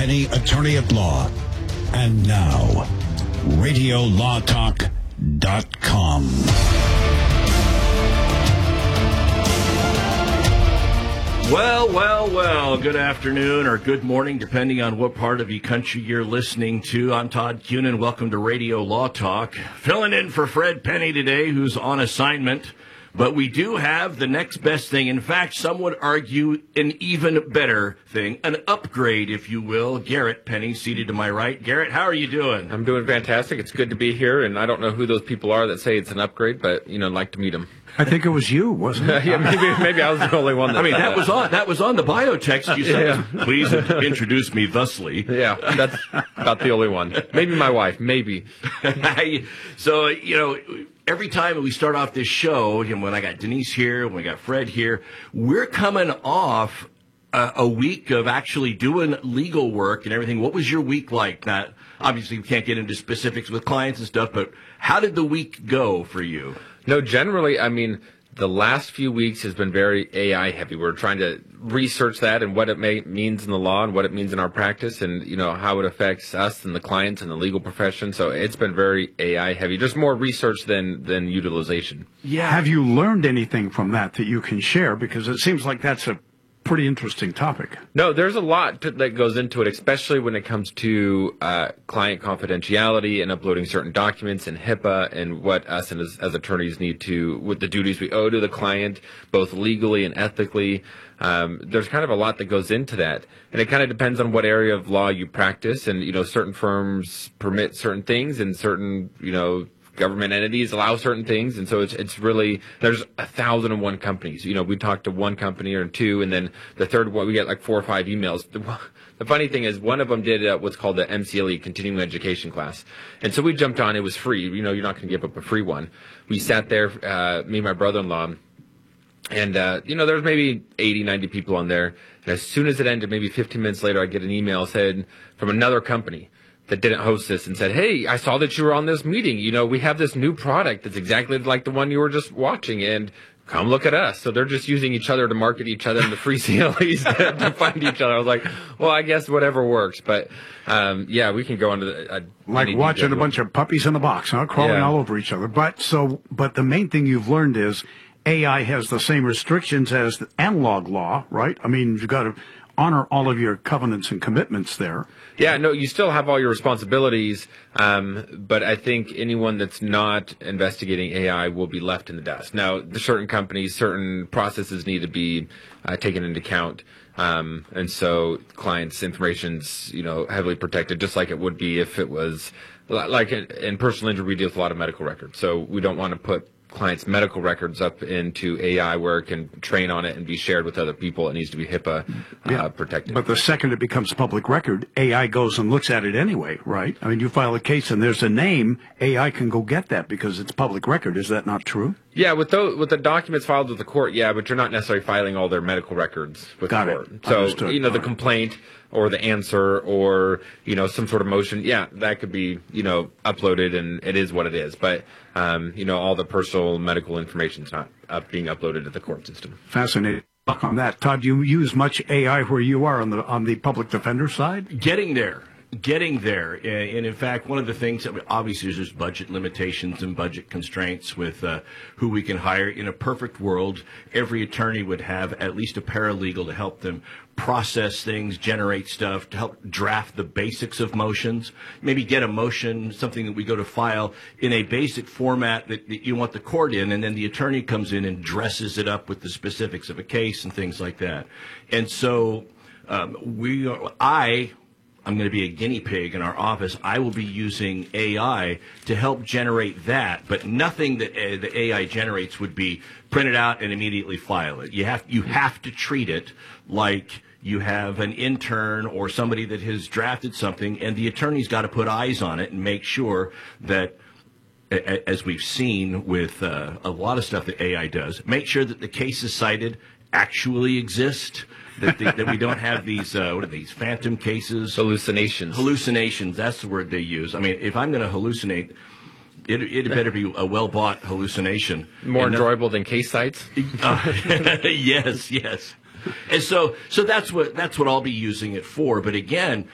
Penny, attorney at law. And now, RadioLawTalk.com. Well, good afternoon or good morning, depending on what part of the country you're listening to. I'm Todd Cunin. Welcome to Radio Law Talk. Filling in for Fred Penny today, who's on assignment. But we do have the next best thing. In fact, some would argue an even better thing, an upgrade, if you will. Garrett Penny, seated to my right. Garrett, how are you doing? I'm doing fantastic. It's good to be here, and I don't know who those people are that say it's an upgrade, but, I'd like to meet them. I think it was you, wasn't it? Yeah, maybe I was the only one. That was on the bio text you sent. Yeah. Please introduce me thusly. Yeah, that's about the only one. Maybe my wife, maybe. So, every time we start off this show, when I got Denise here, when we got Fred here, we're coming off a week of actually doing legal work and everything. What was your week like? Now, obviously, we can't get into specifics with clients and stuff, but how did the week go for you? No, generally, the last few weeks has been very AI heavy. We're trying to research that and what it means in the law and what it means in our practice and, how it affects us and the clients and the legal profession. So it's been very AI heavy, just more research than utilization. Yeah. Have you learned anything from that you can share? Because it seems like that's a pretty interesting topic. No, there's a lot that goes into it, especially when it comes to client confidentiality and uploading certain documents and HIPAA and what us as attorneys need to, with the duties we owe to the client, both legally and ethically. There's kind of a lot that goes into that. And it kind of depends on what area of law you practice. And, certain firms permit certain things and certain, government entities allow certain things, and so it's really, there's 1,001 companies. We talk to one company or two, and then the third one we get like 4 or 5 emails. The funny thing is, one of them did what's called the MCLE, continuing education class, and so we jumped on. It was free. You're not going to give up a free one. We sat there, me and my brother-in-law, and there's maybe 80, 90 people on there. And as soon as it ended, maybe 15 minutes later, I get an email said from another company that didn't host this and said, "Hey, I saw that you were on this meeting. We have this new product that's exactly like the one you were just watching, and come look at us." So they're just using each other to market each other in the free CLEs to find each other. I was like, well, I guess whatever works. But, we can go into like watching a bunch of puppies in the box, crawling all over each other. But the main thing you've learned is AI has the same restrictions as the analog law, right? You've got to honor all of your covenants and commitments there. Yeah, no, you still have all your responsibilities, but I think anyone that's not investigating AI will be left in the dust. Now, certain companies, certain processes need to be taken into account, and so clients' information's heavily protected, just like it would be if it was like in personal injury. We deal with a lot of medical records, so we don't want to put clients' medical records up into AI where it can train on it and be shared with other people. It needs to be HIPAA protected. But the second it becomes public record, AI goes and looks at it anyway, right? You file a case and there's a name, AI can go get that because it's public record. Is that not true? Yeah, with the documents filed with the court, but you're not necessarily filing all their medical records with the court. So, Understood. The complaint or the answer or, some sort of motion, that could be, uploaded, and it is what it is. But, all the personal medical information is not being uploaded to the court system. Fascinating. On that, Todd, do you use much AI where you are on the public defender side? Getting there. And in fact, one of the things that obviously there's budget limitations and budget constraints with who we can hire. In a perfect world, every attorney would have at least a paralegal to help them process things, generate stuff, to help draft the basics of motions, maybe get a motion, something that we go to file in a basic format that you want the court in, and then the attorney comes in and dresses it up with the specifics of a case and things like that. And so I'm going to be a guinea pig in our office. I will be using AI to help generate that, but nothing that the AI generates would be printed out and immediately file it. You have to treat it like you have an intern or somebody that has drafted something, and the attorney's got to put eyes on it and make sure that, as we've seen with a lot of stuff that AI does, make sure that the cases cited actually exist. That we don't have these, what are these, phantom cases? Hallucinations, that's the word they use. If I'm going to hallucinate, it better be a well-bought hallucination. More enjoyable than case sites? Yes. And so that's what I'll be using it for. But again,